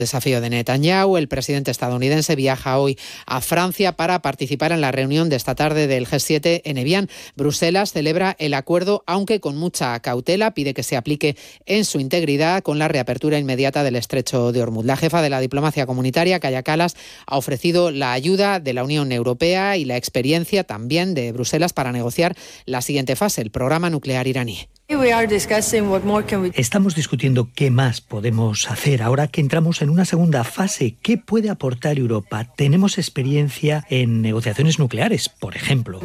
Desafío de Netanyahu. El presidente estadounidense viaja hoy a Francia para participar en la reunión de esta tarde del G7 en Evian. Bruselas celebra el acuerdo, aunque con mucha cautela. Pide que se aplique en su integridad con la reapertura inmediata del estrecho de Hormuz. La jefa de la diplomacia comunitaria, Kaja Kallas, ha ofrecido la ayuda de la Unión Europea y la experiencia también de Bruselas para negociar la siguiente fase, el programa nuclear iraní. Estamos discutiendo qué más podemos hacer ahora que entramos en una segunda fase. ¿Qué puede aportar Europa? Tenemos experiencia en negociaciones nucleares, por ejemplo.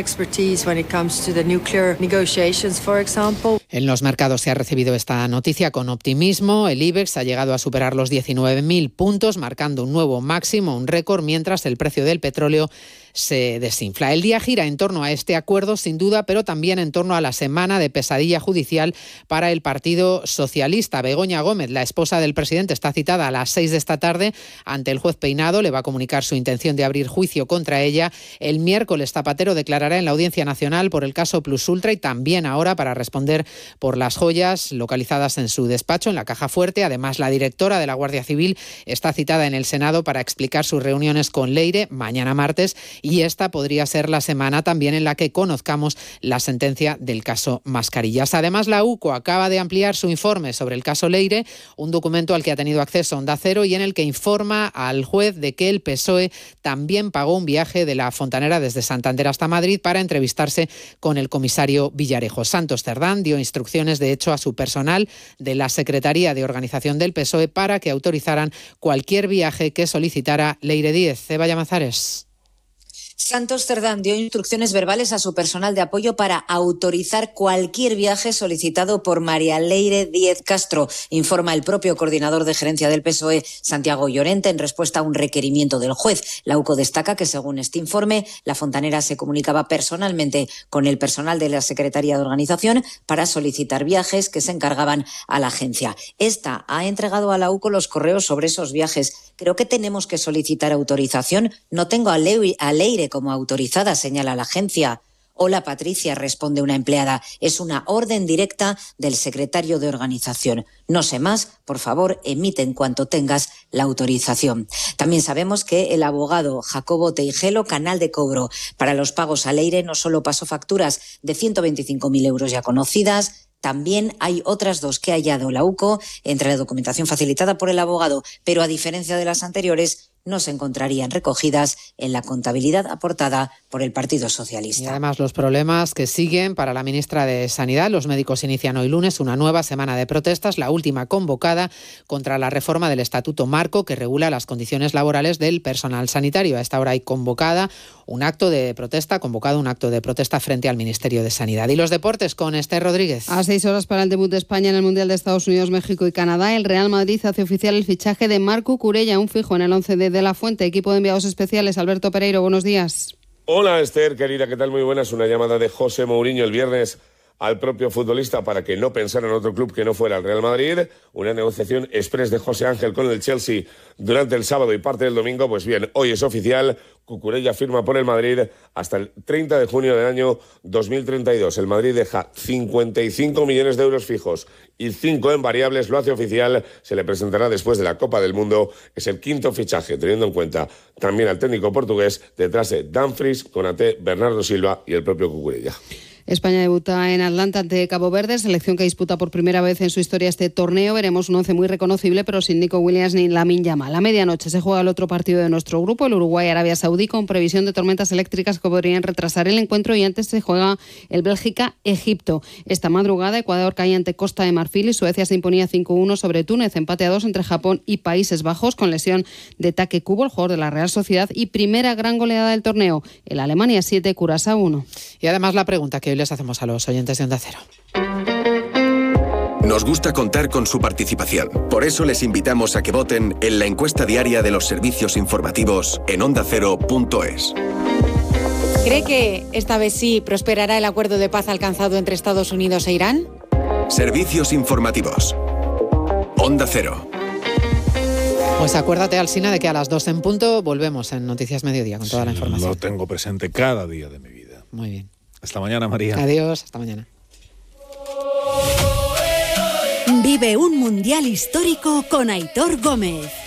En los mercados se ha recibido esta noticia con optimismo. El IBEX ha llegado a superar los 19.000 puntos, marcando un nuevo máximo, un récord, mientras el precio del petróleo se desinfla. El día gira en torno a este acuerdo, sin duda, pero también en torno a la semana de pesadilla judicial para el Partido Socialista. Begoña Gómez, la esposa del presidente, está citada a las 6 de esta tarde ante el juez Peinado. Le va a comunicar su intención de abrir juicio contra ella. El miércoles Zapatero declarará en la Audiencia Nacional por el caso Plus Ultra y también ahora para responder por las joyas localizadas en su despacho, en la Caja Fuerte. Además, la directora de la Guardia Civil está citada en el Senado para explicar sus reuniones con Leire mañana martes. Y esta podría ser la semana también en la que conozcamos la sentencia del caso Mascarillas. Además, la UCO acaba de ampliar su informe sobre el caso Leire, un documento al que ha tenido acceso Onda Cero y en el que informa al juez de que el PSOE también pagó un viaje de la Fontanera desde Santander hasta Madrid para entrevistarse con el comisario Villarejo. Santos Cerdán dio instrucciones, de hecho, a su personal de la Secretaría de Organización del PSOE para que autorizaran cualquier viaje que solicitara Leire Díez. Ceba Llamazares. Santos Cerdán dio instrucciones verbales a su personal de apoyo para autorizar cualquier viaje solicitado por María Leire Díez Castro, informa el propio coordinador de gerencia del PSOE, Santiago Llorente, en respuesta a un requerimiento del juez. La UCO destaca que, según este informe, la Fontanera se comunicaba personalmente con el personal de la Secretaría de Organización para solicitar viajes que se encargaban a la agencia. Esta ha entregado a la UCO los correos sobre esos viajes. Creo que tenemos que solicitar autorización. No tengo a Leire como autorizada, señala la agencia. Hola Patricia, responde una empleada. Es una orden directa del secretario de Organización. No sé más, por favor, emite en cuanto tengas la autorización. También sabemos que el abogado Jacobo Teijelo, canal de cobro para los pagos a Leire, no solo pasó facturas de 125.000 euros ya conocidas. También hay otras dos que ha hallado la UCO entre la documentación facilitada por el abogado, pero a diferencia de las anteriores, no se encontrarían recogidas en la contabilidad aportada por el Partido Socialista. Y además los problemas que siguen para la ministra de Sanidad. Los médicos inician hoy lunes una nueva semana de protestas, la última convocada contra la reforma del Estatuto Marco que regula las condiciones laborales del personal sanitario. A esta hora hay convocado un acto de protesta frente al Ministerio de Sanidad. Y los deportes con Esther Rodríguez. A 6 horas para el debut de España en el Mundial de Estados Unidos, México y Canadá, el Real Madrid hace oficial el fichaje de Marco Curella, un fijo en el 11 de la Fuente. Equipo de enviados especiales, Alberto Pereiro, buenos días. Hola Esther, querida, ¿qué tal? Muy buenas. Una llamada de José Mourinho el viernes al propio futbolista para que no pensara en otro club que no fuera el Real Madrid. Una negociación express de José Ángel con el Chelsea durante el sábado y parte del domingo. Pues bien, hoy es oficial. Cucurella firma por el Madrid hasta el 30 de junio del año 2032. El Madrid deja 55 millones de euros fijos y 5 en variables. Lo hace oficial. Se le presentará después de la Copa del Mundo. Es el quinto fichaje, teniendo en cuenta también al técnico portugués, detrás de Dumfries, Konaté, Bernardo Silva y el propio Cucurella. España debuta en Atlanta ante Cabo Verde, selección que disputa por primera vez en su historia este torneo. Veremos un once muy reconocible, pero sin Nico Williams ni Lamine Yamal. A medianoche se juega el otro partido de nuestro grupo, el Uruguay-Arabia Saudí, con previsión de tormentas eléctricas que podrían retrasar el encuentro, y antes se juega el Bélgica-Egipto. Esta madrugada Ecuador caía ante Costa de Marfil y Suecia se imponía 5-1 sobre Túnez, empate a 2 entre Japón y Países Bajos, con lesión de Take Kubo, el jugador de la Real Sociedad, y primera gran goleada del torneo. El Alemania 7, Curazao 1. Y además la pregunta que hoy les hacemos a los oyentes de Onda Cero. Nos gusta contar con su participación. Por eso les invitamos a que voten en la encuesta diaria de los servicios informativos en ondacero.es. ¿Cree que esta vez sí prosperará el acuerdo de paz alcanzado entre Estados Unidos e Irán? Servicios informativos. Onda Cero. Pues acuérdate, Alsina, de que a las 2 en punto volvemos en Noticias Mediodía con toda la información. Lo tengo presente cada día de mi vida. Muy bien. Hasta mañana, María. Adiós, hasta mañana. Vive un mundial histórico con Aitor Gómez.